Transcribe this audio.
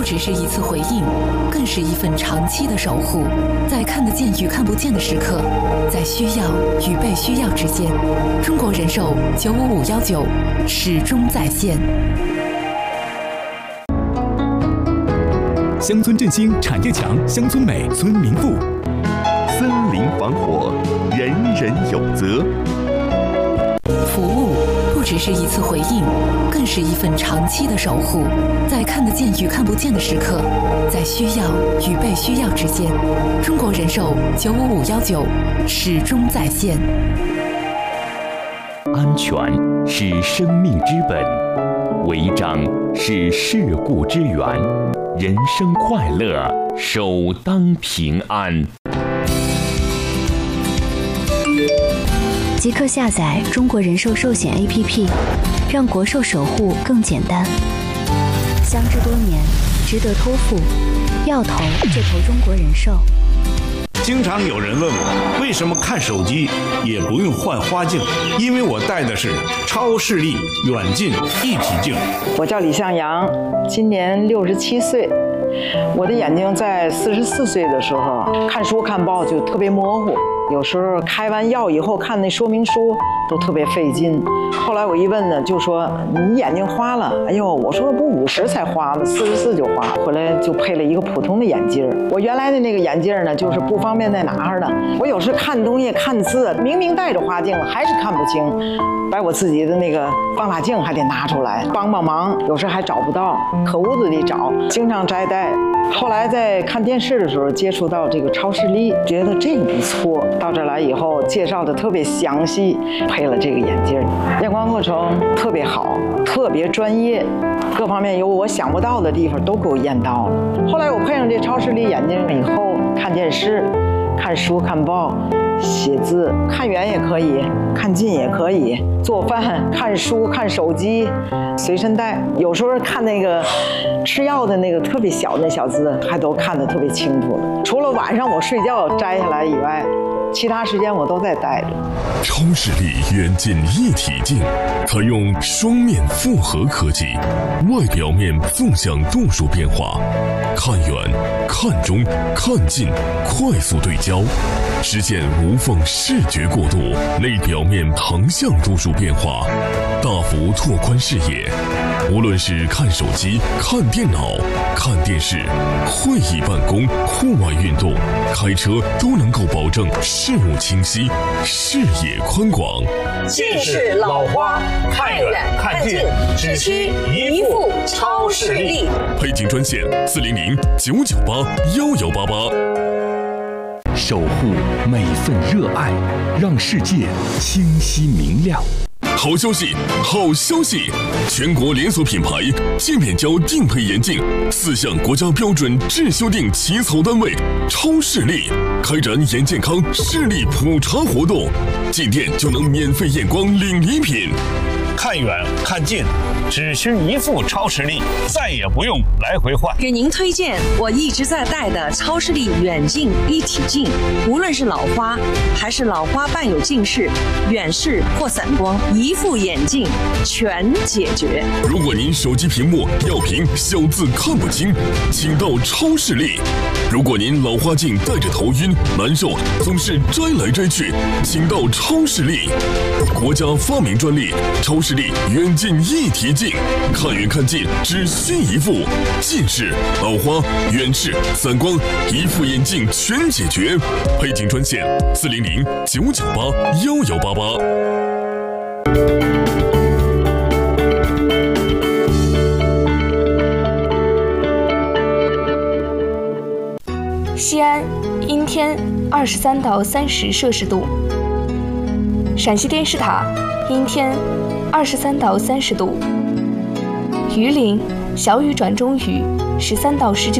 只是一次回应，更是一份长期的守护。在看得见与看不见的时刻，在需要与被需要之间，中国人寿95519始终在线。 乡村振兴，产业强，乡村美，村民富。 森林防火，人人有责。 服务不只是一次回应，更是一份长期的守护。在看得见与看不见的时刻，在需要与被需要之间，中国人寿95519始终在线。 安全是生命之本，违章是事故之源。人生快乐，首当平安。 即刻下载中国人寿寿险 APP， 让国寿守护更简单。相知多年，值得托付，要投就投中国人寿。 经常有人问我，为什么看手机也不用换花镜？因为我戴的是超视力远近一体镜。 我叫李向阳，今年67岁。我的眼睛在44岁的时候看书看报就特别模糊，有时候开完药以后看那说明书都特别费劲。后来我一问呢，就说你眼睛花了。哎呦，我说不50才花吗？44就花。回来就配了一个普通的眼镜。我原来的那个眼镜呢，就是不方便再拿着呢。我有时看东西看字，明明戴着花镜还是看不清，把我自己的那个放大镜还得拿出来帮忙，有时还找不到，可屋子里找，经常摘戴。后来在看电视的时候接触到这个超视力，觉得这个不错。到这来以后介绍的特别详细，配了这个眼镜，验光过程特别好，特别专业，各方面有我想不到的地方都给我验到了。后来我配上这超视力眼镜以后，看电视、看书、看报、写字，看远也可以，看近也可以，做饭、看书、看手机，随身带。有时候看那个吃药的那个特别小的小字，还都看得特别清楚了。除了晚上我睡觉摘下来以外，其他时间我都在戴着。 超视力远近一体镜采用双面复合科技，外表面纵向度数变化，看远、看中、看近快速对焦，实现无缝视觉过渡；内表面横向度数变化，大幅拓宽视野。无论是看手机、看电脑、看电视、会议办公、户外运动、开车，都能够保证视物清晰、视野宽广。 近视老花，看远看近，只需一副超视力。 配镜专线400-998-1188。 守护每份热爱，让世界清晰明亮。 好消息，好消息！全国连锁品牌界面胶定配眼镜4项国家标准质修订起草单位超视力开展眼健康视力普查活动，进店就能免费验光领礼品。 看远看近，只需一副超视力，再也不用来回换。 给您推荐我一直在戴的超视力远近一体镜，无论是老花还是老花伴有近视、远视或散光，一副眼镜全解决。 如果您手机屏幕要屏小字看不清，请到超视力。如果您老花镜戴着头晕难受，总是摘来摘去，请到超视力。国家发明专利超视力远近一体镜，看远看近只需一副，近视、老花、远视、散光，一副眼镜全解决。配镜专线400-998-1188。 西安阴天23到30摄氏度，陕西电视塔阴天23到30度，榆林小雨转中雨13到19